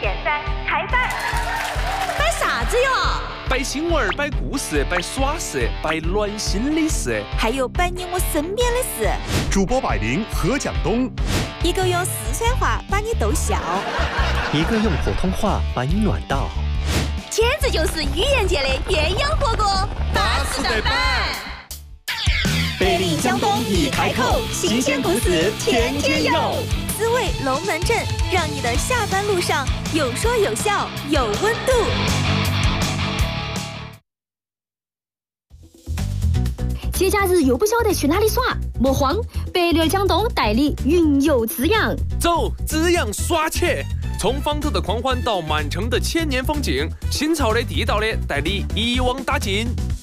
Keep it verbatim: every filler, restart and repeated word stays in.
现在开摆。 摆啥子哟？ 摆新闻，摆故事，摆耍事，摆暖心的事， 还有摆你我身边的事。 主播百灵何蒋东， 一个用四川话把你逗笑， 一个用普通话把你暖到， 简直就是语言界的鸳鸯火锅，巴适的板。 百灵江东一开口，新鲜故事天天有。 滋味龙门阵，让你的下班路上有说有笑有温度。 节假日又不晓得去哪里耍，莫慌，百灵江东带你云游滋养。 走，滋养耍起！从方头的狂欢到满城的千年风景，新潮的地道的带你一网打尽。